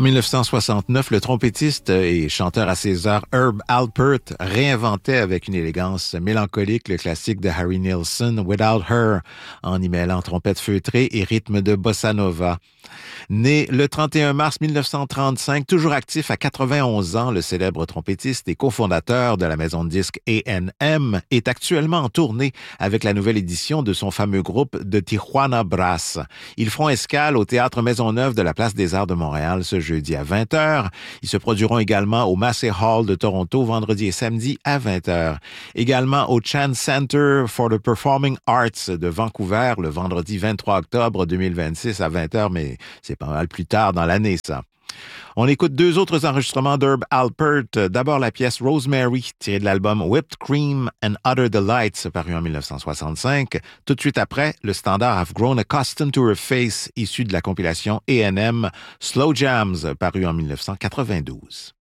En 1969, le trompettiste et chanteur à ses heures Herb Alpert réinventait avec une élégance mélancolique le classique de Harry Nilsson, Without Her, en y mêlant trompette feutrée et rythme de bossa nova. Né le 31 mars 1935, toujours actif à 91 ans, le célèbre trompettiste et cofondateur de la maison de disques A&M est actuellement en tournée avec la nouvelle édition de son fameux groupe de Tijuana Brass. Ils feront escale au Théâtre Maisonneuve de la Place des Arts de Montréal ce jeudi à 20h. Ils se produiront également au Massey Hall de Toronto vendredi et samedi à 20h. Également au Chan Center for the Performing Arts de Vancouver le vendredi 23 octobre 2026 à 20h, mais c'est pas mal plus tard dans l'année, ça. On écoute deux autres enregistrements d'Herb Alpert. D'abord la pièce Rosemary, tirée de l'album Whipped Cream and Other Delights, paru en 1965. Tout de suite après, le standard I've Grown Accustomed to Her Face, issu de la compilation A&M Slow Jams, paru en 1992.